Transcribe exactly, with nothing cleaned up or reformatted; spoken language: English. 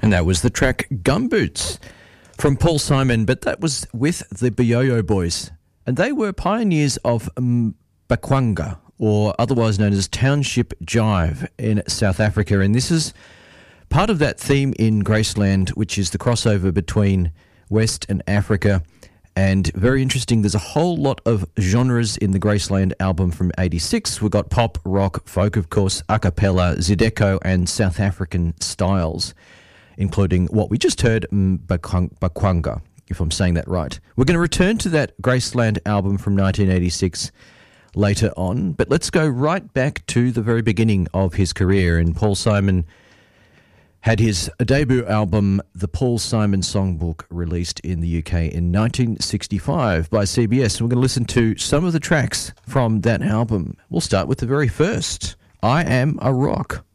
And that was the track Gumboots from Paul Simon, but that was with the Bioyo Boys. And they were pioneers of Mbakwanga, or otherwise known as Township Jive in South Africa. And this is part of that theme in Graceland, which is the crossover between West and Africa. And very interesting, there's a whole lot of genres in the Graceland album from eighty-six. We've got pop, rock, folk, of course, a cappella, Zydeco, and South African styles, including what we just heard, Mbakwanga, if I'm saying that right. We're going to return to that Graceland album from nineteen eighty-six later on, but let's go right back to the very beginning of his career. And Paul Simon had his debut album, The Paul Simon Songbook, released in the U K in nineteen sixty-five by C B S. And we're going to listen to some of the tracks from that album. We'll start with the very first, I Am a Rock.